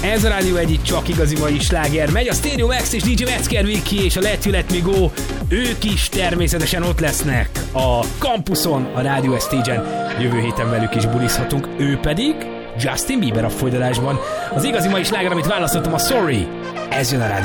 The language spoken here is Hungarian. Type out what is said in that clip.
Ez a Rádió Egy csak igazi mai sláger megy. A Stereo Max és DJ Metzger Viki és a Let You Let Me Go, ők is természetesen ott lesznek a kampuszon, a Rádió Stage-en. Jövő héten velük is bulizhatunk. Ő pedig Justin Bieber a folytatásban. Az igazi mai sláger, amit választottam, a Sorry. Ez jön a Rádió